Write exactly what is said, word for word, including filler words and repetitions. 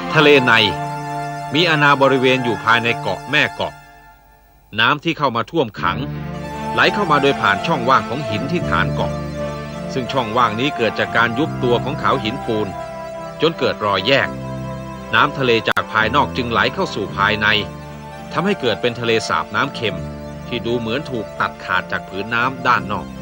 ทะเลในมีอาณาบริเวณอยู่ภายในเกาะแม่เกาะน้ำที่เข้ามาท่วมขังไหลเข้ามาโดยผ่านช่องว่างของหินที่ฐานเกาะซึ่งช่องว่างนี้เกิดจากการยุบตัวของเขาหินปูนจนเกิดรอยแยกน้ำทะเลจากภายนอกจึงไหลเข้าสู่ภายในทำให้เกิดเป็นทะเลสาบน้ำเค็มที่ดูเหมือนถูกตัดขาดจากผืนน้ำด้านนอก